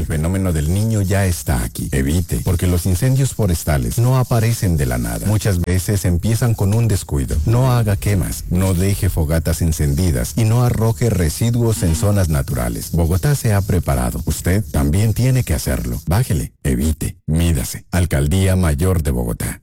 El fenómeno del Niño ya está aquí. Evite, porque los incendios forestales no aparecen de la nada. Muchas veces empiezan con un descuido. No haga quemas, no deje fogatas encendidas y no arroje residuos en zonas naturales. Bogotá se ha preparado. Usted también tiene que hacerlo. Bájele, evite, mídase. Alcaldía Mayor de Bogotá.